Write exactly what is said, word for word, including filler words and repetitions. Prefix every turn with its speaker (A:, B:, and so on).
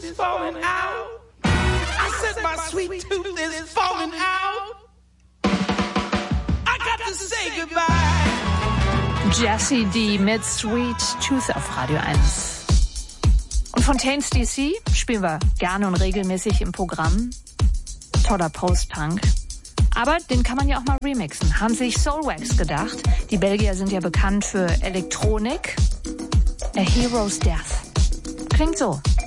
A: is falling out. I said my sweet tooth is falling out. I got to say goodbye.
B: Jessie D mit Sweet Tooth auf Radio eins. Und Fontaines D C spielen wir gerne und regelmäßig im Programm. Toller Post-Punk. Aber den kann man ja auch mal remixen. Haben sich Soulwax gedacht. Die Belgier sind ja bekannt für Elektronik. A Hero's Death. Klingt so.